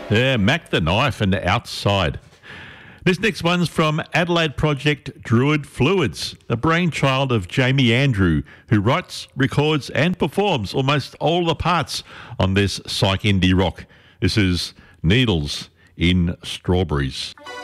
Yeah, Mac the Knife and Outside. This next one's from Adelaide Project Druid Fluids, the brainchild of Jamie Andrew, who writes, records and performs almost all the parts on this psych indie rock. This is Needles in Strawberries.